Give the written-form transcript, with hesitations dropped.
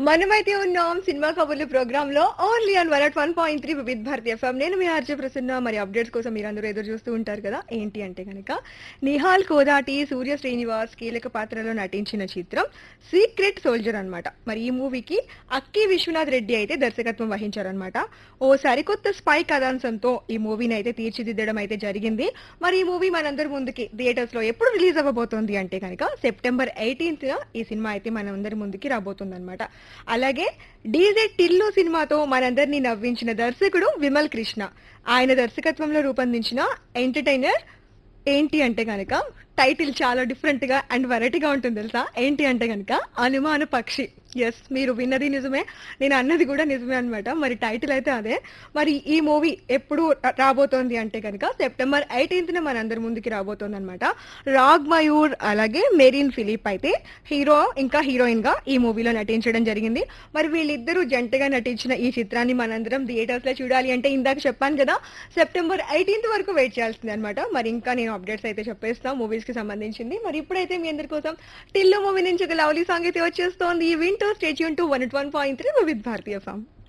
మనమైతే ఉన్నాం సినిమా కబుర్లు ప్రోగ్రామ్ లో only on 101.3 Vividh Bharati FM. నేను మీ ఆర్జే ప్రసన్న. మరి అప్డేట్స్ కోసం మీరందరూ ఎదురు చూస్తూ ఉంటారు కదా. ఏంటి అంటే గనక నిహాల్ కోదాటి, సూర్య శ్రీనివాస్ కీలక పాత్రలో నటించిన చిత్రం సీక్రెట్ సోల్జర్ అన్నమాట. మరి ఈ మూవీకి అక్కి విశ్వనాథ్ రెడ్డి అయితే దర్శకత్వం వహించారనమాట. ఓ సరికొత్త స్పై కథాంశంతో ఈ మూవీని అయితే తీర్చిదిద్దడం అయితే జరిగింది. మరి ఈ మూవీ మనందరి ముందుకి థియేటర్స్ లో ఎప్పుడు రిలీజ్ అవ్వబోతోంది అంటే కనుక సెప్టెంబర్ 18th ఈ సినిమా అయితే మనందరి ముందుకి రాబోతుంది అనమాట. అలాగే డీజే టిల్లు సినిమాతో మనందరినీ నవ్వించిన దర్శకుడు విమల్ కృష్ణ. ఆయన దర్శకత్వంలో రూపొందించిన ఎంటర్టైనర్ ఏంటి అంటే గనక టైటిల్ చాలా డిఫరెంట్ గా అండ్ వెరైటీగా ఉంటుంది తెలుసా. ఏంటి అంటే గనక అనుమాన పక్షి. ఎస్, మీరు విన్నది నిజమే, నేను అన్నది కూడా నిజమే అనమాట. మరి టైటిల్ అయితే అదే. మరి ఈ మూవీ ఎప్పుడు రాబోతోంది అంటే కనుక సెప్టెంబర్ 18th మనందరి ముందుకి రాబోతోంది అనమాట. రాగ్ మయూర్ అలాగే మెరీన్ ఫిలిప్ అయితే హీరో ఇంకా హీరోయిన్ గా ఈ మూవీలో నటించడం జరిగింది. మరి వీళ్ళిద్దరూ జంటగా నటించిన ఈ చిత్రాన్ని మనందరం థియేటర్స్ లో చూడాలి అంటే ఇందాక చెప్పాను కదా, సెప్టెంబర్ 18th వరకు వెయిట్ చేయాల్సింది అనమాట. మరి ఇంకా నేను అప్డేట్స్ అయితే చెప్పేస్తాను మూవీస్ కి సంబంధించింది. మరి ఇప్పుడైతే మీ అందరి కోసం టిల్లు మూవీ నుంచి ఒక లవ్లీ సాంగ్ అయితే వచ్చేస్తోంది. వింటూ stay tune to 101.3 Vividh Bharati FM.